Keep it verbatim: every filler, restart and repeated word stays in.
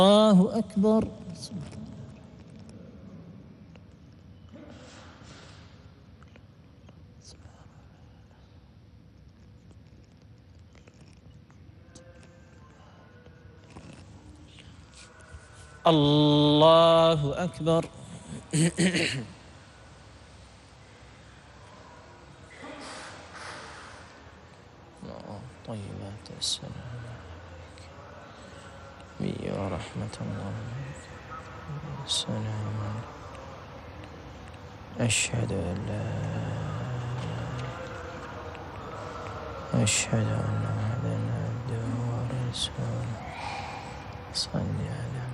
الله أكبر. الله أكبر. طيبات السلام عليك ورحمة الله السلام عليك. أشهد أن لا أشهد أن محمدا عبده ورسوله. صل على